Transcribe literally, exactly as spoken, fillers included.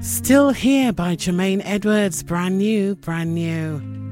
Still Here by Jermaine Edwards. Brand new, brand new.